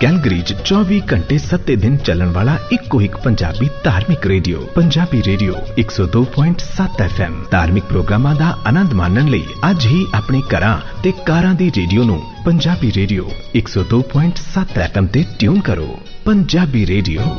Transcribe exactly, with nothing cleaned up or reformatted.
Calgary च चौबी घंटे सत्ते दिन चलन वाला इको एक पंजाबी धार्मिक रेडियो पंजाबी रेडियो एक सौ दो पॉइंट सात एफ एम। धार्मिक प्रोग्रामां दा आनंद मानन लई अज ही अपने घरां ते कारां दी रेडियो नूं पंजाबी रेडियो एक सौ दो पॉइंट सात एफ एम ते ट्यून करो। पंजाबी रेडियो